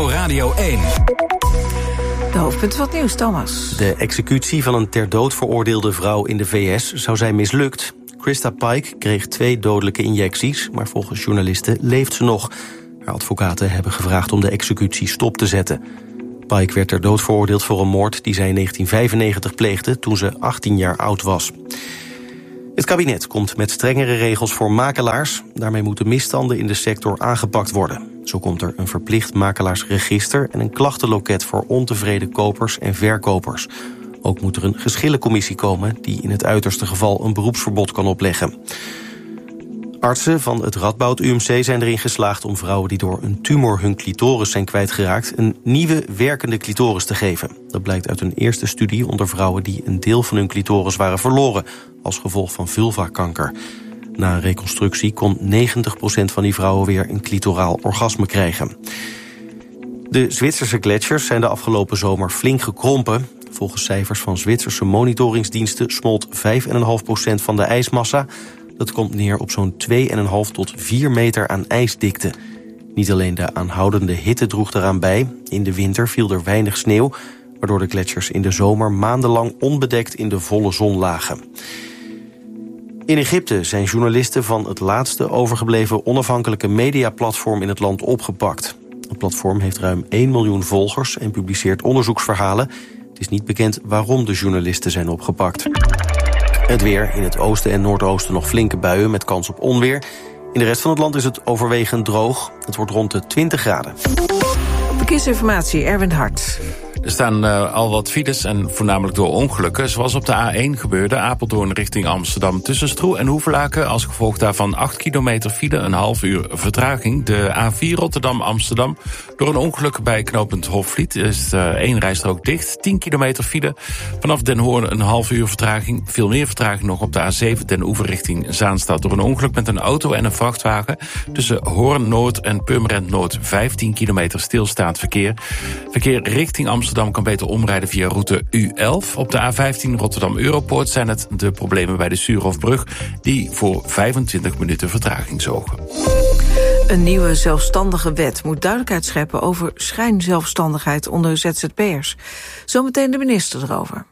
NPO Radio 1. De hoofdpunten van het nieuws, Thomas. De executie van een ter dood veroordeelde vrouw in de VS zou zijn mislukt. Krista Pike kreeg 2 dodelijke injecties, maar volgens journalisten leeft ze nog. Haar advocaten hebben gevraagd om de executie stop te zetten. Pike werd ter dood veroordeeld voor een moord die zij in 1995 pleegde toen ze 18 jaar oud was. Het kabinet komt met strengere regels voor makelaars. Daarmee moeten misstanden in de sector aangepakt worden. Zo komt er een verplicht makelaarsregister en een klachtenloket voor ontevreden kopers en verkopers. Ook moet er een geschillencommissie komen die in het uiterste geval een beroepsverbod kan opleggen. Artsen van het Radboud UMC zijn erin geslaagd om vrouwen die door een tumor hun clitoris zijn kwijtgeraakt een nieuwe werkende clitoris te geven. Dat blijkt uit een eerste studie onder vrouwen die een deel van hun clitoris waren verloren als gevolg van vulvakanker. Na een reconstructie kon 90% van die vrouwen weer een clitoraal orgasme krijgen. De Zwitserse gletsjers zijn de afgelopen zomer flink gekrompen. Volgens cijfers van Zwitserse monitoringsdiensten smolt 5,5% van de ijsmassa. Dat komt neer op zo'n 2,5 tot 4 meter aan ijsdikte. Niet alleen de aanhoudende hitte droeg daaraan bij. In de winter viel er weinig sneeuw, waardoor de gletsjers in de zomer maandenlang onbedekt in de volle zon lagen. In Egypte zijn journalisten van het laatste overgebleven onafhankelijke mediaplatform in het land opgepakt. Het platform heeft ruim 1 miljoen volgers en publiceert onderzoeksverhalen. Het is niet bekend waarom de journalisten zijn opgepakt. Het weer, in het oosten en noordoosten nog flinke buien met kans op onweer. In de rest van het land is het overwegend droog. Het wordt rond de 20 graden. Verkeersinformatie, Erwin Hart. Er staan al wat files en voornamelijk door ongelukken. Zoals op de A1 gebeurde, Apeldoorn richting Amsterdam. Tussen Stroe en Hoevelaken, als gevolg daarvan 8 kilometer file, een half uur vertraging. De A4 Rotterdam-Amsterdam. Door een ongeluk bij knooppunt Hofvliet is 1 rijstrook dicht. 10 kilometer file. Vanaf Den Hoorn een half uur vertraging. Veel meer vertraging nog op de A7 Den Oever richting Zaanstad. Door een ongeluk met een auto en een vrachtwagen. Tussen Hoorn-Noord en Purmerend-Noord 15 kilometer stilstaand verkeer. Verkeer richting Amsterdam kan beter omrijden via route U11. Op de A15 Rotterdam-Europoort zijn het de problemen bij de Suurhofbrug die voor 25 minuten vertraging zorgen. Een nieuwe zelfstandige wet moet duidelijkheid scheppen over schijnzelfstandigheid onder ZZP'ers. Zometeen de minister erover.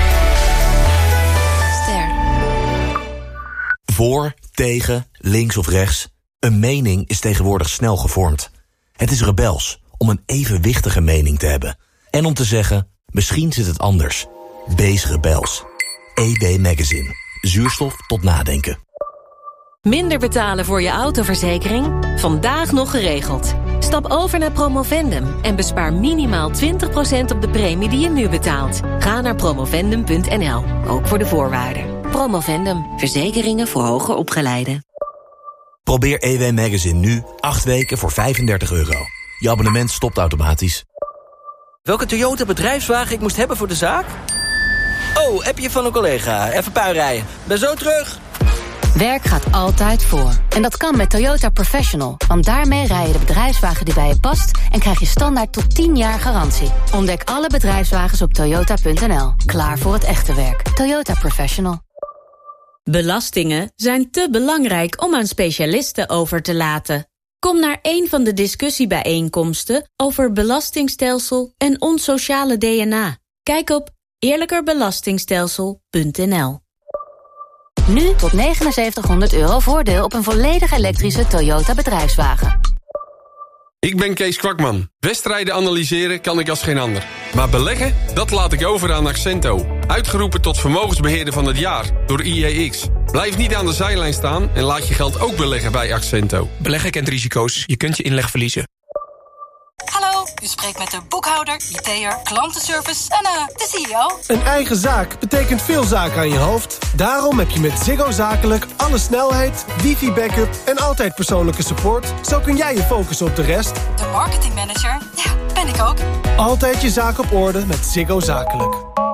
Voor, tegen, links of rechts. Een mening is tegenwoordig snel gevormd. Het is rebels om een evenwichtige mening te hebben. En om te zeggen, misschien zit het anders. Wees rebels. EB Magazine. Zuurstof tot nadenken. Minder betalen voor je autoverzekering? Vandaag nog geregeld. Stap over naar Promovendum en bespaar minimaal 20% op de premie die je nu betaalt. Ga naar promovendum.nl, ook voor de voorwaarden. Promovendum, verzekeringen voor hoger opgeleiden. Probeer EW Magazine nu 8 weken voor €35. Je abonnement stopt automatisch. Welke Toyota bedrijfswagen ik moest hebben voor de zaak? Oh, appje van een collega. Even puinrijden. Ben zo terug. Werk gaat altijd voor. En dat kan met Toyota Professional. Want daarmee rij je de bedrijfswagen die bij je past en krijg je standaard tot 10 jaar garantie. Ontdek alle bedrijfswagens op toyota.nl. Klaar voor het echte werk. Toyota Professional. Belastingen zijn te belangrijk om aan specialisten over te laten. Kom naar een van de discussiebijeenkomsten over belastingstelsel en ons sociale DNA. Kijk op eerlijkerbelastingstelsel.nl. Nu tot €7900 voordeel op een volledig elektrische Toyota bedrijfswagen. Ik ben Kees Kwakman. Wedstrijden analyseren kan ik als geen ander. Maar beleggen, dat laat ik over aan Accento. Uitgeroepen tot vermogensbeheerder van het jaar door IEX. Blijf niet aan de zijlijn staan en laat je geld ook beleggen bij Accento. Beleggen kent risico's. Je kunt je inleg verliezen. Hallo, u spreekt met de boekhouder, IT'er, klantenservice en de CEO. Een eigen zaak betekent veel zaken aan je hoofd. Daarom heb je met Ziggo Zakelijk alle snelheid, wifi-backup en altijd persoonlijke support. Zo kun jij je focussen op de rest. De marketingmanager, ja, ben ik ook. Altijd je zaak op orde met Ziggo Zakelijk.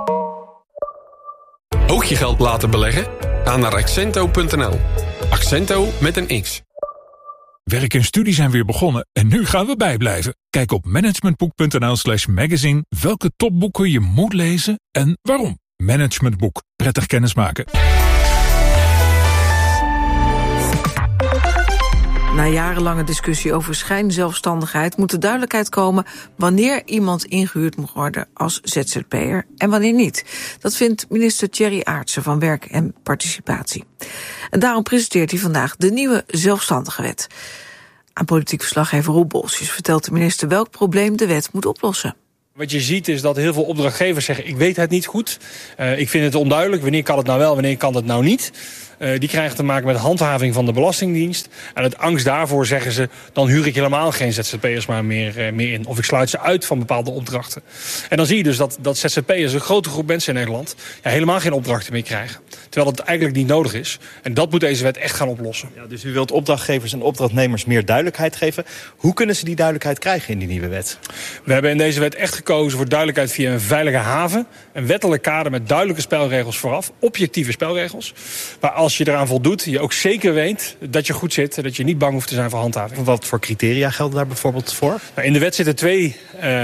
Ook je geld laten beleggen? Ga naar Accento.nl. Accento met een X. Werk en studie zijn weer begonnen en nu gaan we bijblijven. Kijk op managementboek.nl/magazine welke topboeken je moet lezen en waarom. Managementboek. Prettig kennismaken. Na jarenlange discussie over schijnzelfstandigheid moet er duidelijkheid komen wanneer iemand ingehuurd moet worden als ZZP'er en wanneer niet. Dat vindt minister Thierry Aartsen van Werk en Participatie. En daarom presenteert hij vandaag de nieuwe zelfstandige wet. Aan politiek verslaggever Roel Bolsjes vertelt de minister welk probleem de wet moet oplossen. Wat je ziet is dat heel veel opdrachtgevers zeggen, ik weet het niet goed. Ik vind het onduidelijk, wanneer kan het nou wel, wanneer kan het nou niet. Die krijgen te maken met handhaving van de Belastingdienst. En uit angst daarvoor zeggen ze, dan huur ik helemaal geen ZZP'ers maar meer in. Of ik sluit ze uit van bepaalde opdrachten. En dan zie je dus dat ZZP'ers, een grote groep mensen in Nederland, helemaal geen opdrachten meer krijgen. Terwijl het eigenlijk niet nodig is. En dat moet deze wet echt gaan oplossen. Ja, dus u wilt opdrachtgevers en opdrachtnemers meer duidelijkheid geven. Hoe kunnen ze die duidelijkheid krijgen in die nieuwe wet? We hebben in deze wet echt gekozen voor duidelijkheid via een veilige haven. Een wettelijk kader met duidelijke spelregels vooraf. Objectieve spelregels. Maar als je eraan voldoet, je ook zeker weet dat je goed zit en dat je niet bang hoeft te zijn voor handhaving. Wat voor criteria gelden daar bijvoorbeeld voor? Nou, in de wet zitten 2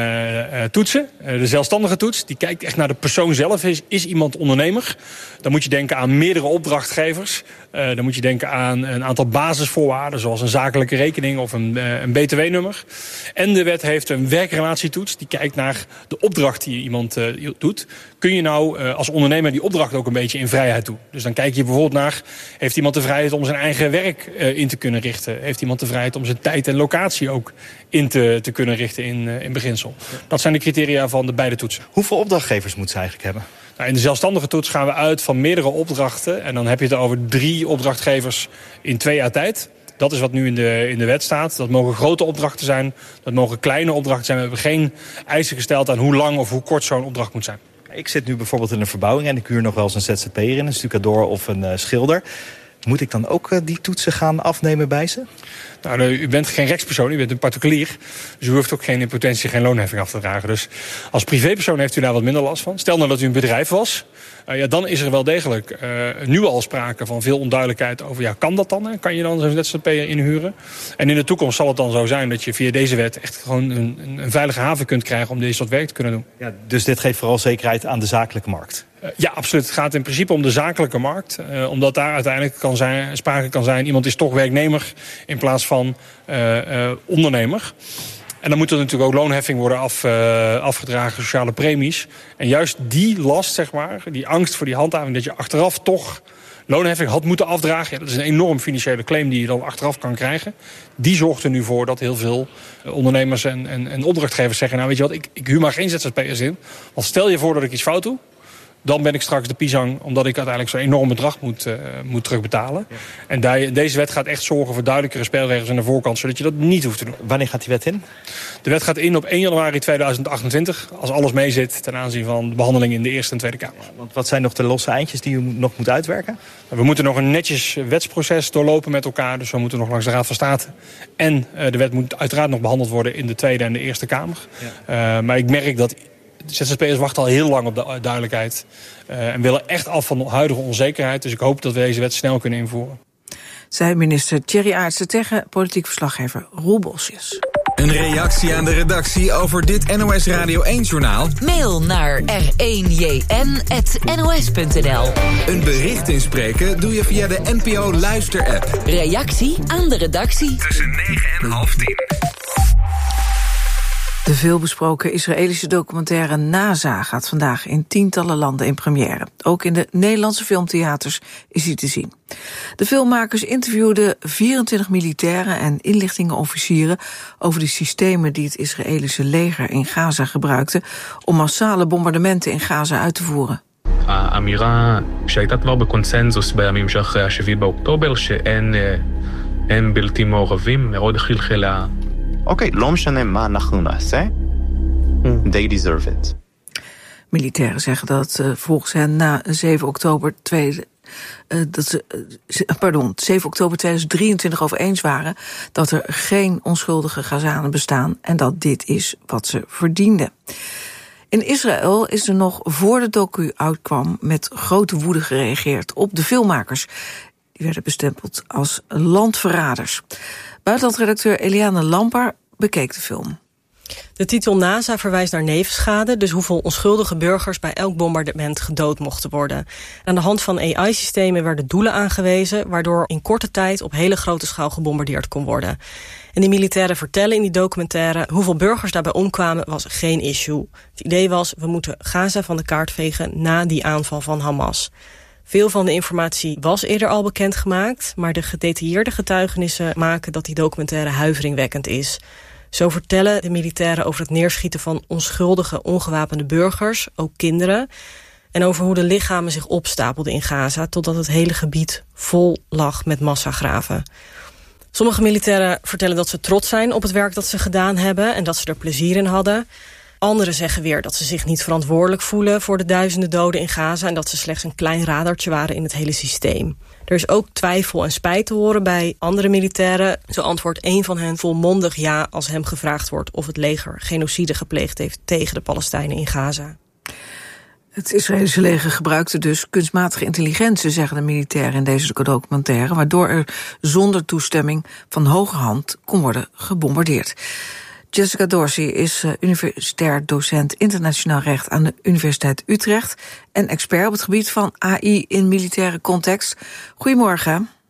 toetsen. De zelfstandige toets, die kijkt echt naar de persoon zelf. Is iemand ondernemer? Dan moet je denken aan meerdere opdrachtgevers. Dan moet je denken aan een aantal basisvoorwaarden, zoals een zakelijke rekening of een btw-nummer. En de wet heeft een werkrelatietoets, die kijkt naar de opdracht die iemand doet. Kun je nou als ondernemer die opdracht ook een beetje in vrijheid doen? Dus dan kijk je bijvoorbeeld naar, heeft iemand de vrijheid om zijn eigen werk in te kunnen richten? Heeft iemand de vrijheid om zijn tijd en locatie ook in te kunnen richten in beginsel? Dat zijn de criteria van de beide toetsen. Hoeveel opdrachtgevers moet ze eigenlijk hebben? Nou, in de zelfstandige toets gaan we uit van meerdere opdrachten. En dan heb je het over 3 opdrachtgevers in 2 jaar tijd. Dat is wat nu in de wet staat. Dat mogen grote opdrachten zijn. Dat mogen kleine opdrachten zijn. We hebben geen eisen gesteld aan hoe lang of hoe kort zo'n opdracht moet zijn. Ik zit nu bijvoorbeeld in een verbouwing en ik huur nog wel eens een ZZP'er in, een stucador of een schilder. Moet ik dan ook die toetsen gaan afnemen bij ze? Nou, u bent geen rechtspersoon, u bent een particulier. Dus u hoeft ook in potentie geen loonheffing af te dragen. Dus als privépersoon heeft u daar wat minder last van. Stel nou dat u een bedrijf was, dan is er wel degelijk nu al sprake van veel onduidelijkheid over, kan dat dan? Hè? Kan je dan zo'n ZZP'er inhuren? En in de toekomst zal het dan zo zijn dat je via deze wet echt gewoon een veilige haven kunt krijgen om deze soort werk te kunnen doen. Ja, dus dit geeft vooral zekerheid aan de zakelijke markt? Ja, absoluut. Het gaat in principe om de zakelijke markt. Omdat daar uiteindelijk sprake kan zijn, iemand is toch werknemer in plaats van ondernemer. En dan moet er natuurlijk ook loonheffing worden afgedragen, sociale premies. En juist die last, zeg maar, die angst voor die handhaving, dat je achteraf toch loonheffing had moeten afdragen. Ja, dat is een enorm financiële claim die je dan achteraf kan krijgen. Die zorgt er nu voor dat heel veel ondernemers en opdrachtgevers zeggen, nou weet je wat, ik huur maar geen ZZP'ers in. Want stel je voor dat ik iets fout doe, dan ben ik straks de pisang, omdat ik uiteindelijk zo'n enorm bedrag moet terugbetalen. Ja. En deze wet gaat echt zorgen voor duidelijkere spelregels aan de voorkant, zodat je dat niet hoeft te doen. Wanneer gaat die wet in? De wet gaat in op 1 januari 2028, als alles meezit ten aanzien van de behandeling in de Eerste en Tweede Kamer. Ja, want wat zijn nog de losse eindjes die u nog moet uitwerken? We moeten nog een netjes wetsproces doorlopen met elkaar, dus we moeten nog langs de Raad van State. En de wet moet uiteraard nog behandeld worden in de Tweede en de Eerste Kamer. Ja. Maar ik merk dat de ZZP'ers wachten al heel lang op de duidelijkheid en willen echt af van de huidige onzekerheid. Dus ik hoop dat we deze wet snel kunnen invoeren. Zei minister Thierry Aartsen tegen politiek verslaggever Roel Bolsjes. Een reactie aan de redactie over dit NOS Radio 1-journaal? Mail naar r1jn@nos.nl. Een bericht inspreken doe je via de NPO Luister-app. Reactie aan de redactie. Tussen 9 en half 10. De veelbesproken Israëlische documentaire NASA gaat vandaag in tientallen landen in première. Ook in de Nederlandse filmtheaters is hij te zien. De filmmakers interviewden 24 militairen en inlichtingenofficieren over de systemen die het Israëlische leger in Gaza gebruikte om massale bombardementen in Gaza uit te voeren. האמירה שהייתה כבר בקונצנזוס בימים שאחרי ה-7 באוקטובר שאין בלתי מעורבים מאוד חלחלה. אוקיי, לא משנה מה אנחנו נעשה, they deserve it. Militairen zeggen dat volgens hen na 7 oktober 2023 over eens waren dat er geen onschuldige Gazanen bestaan en dat dit is wat ze verdienden. In Israël is er nog voor de docu uitkwam met grote woede gereageerd op de filmmakers. Die werden bestempeld als landverraders. Buitenlandredacteur Eliane Lampar bekeek de film. De titel NASA verwijst naar nevenschade, dus hoeveel onschuldige burgers bij elk bombardement gedood mochten worden. Aan de hand van AI-systemen werden doelen aangewezen, waardoor in korte tijd op hele grote schaal gebombardeerd kon worden. En die militairen vertellen in die documentaire hoeveel burgers daarbij omkwamen was geen issue. Het idee was, we moeten Gaza van de kaart vegen na die aanval van Hamas. Veel van de informatie was eerder al bekendgemaakt, maar de gedetailleerde getuigenissen maken dat die documentaire huiveringwekkend is. Zo vertellen de militairen over het neerschieten van onschuldige, ongewapende burgers, ook kinderen, en over hoe de lichamen zich opstapelden in Gaza, totdat het hele gebied vol lag met massagraven. Sommige militairen vertellen dat ze trots zijn op het werk dat ze gedaan hebben en dat ze er plezier in hadden. Anderen zeggen weer dat ze zich niet verantwoordelijk voelen voor de duizenden doden in Gaza en dat ze slechts een klein radartje waren in het hele systeem. Er is ook twijfel en spijt te horen bij andere militairen. Zo antwoordt één van hen volmondig ja als hem gevraagd wordt of het leger genocide gepleegd heeft tegen de Palestijnen in Gaza. Het Israëlische leger gebruikte dus kunstmatige intelligentie, zeggen de militairen in deze documentaire, waardoor er zonder toestemming van hoge hand kon worden gebombardeerd. Jessica Dorsey is universitair docent internationaal recht aan de Universiteit Utrecht en expert op het gebied van AI in militaire context. Goedemorgen.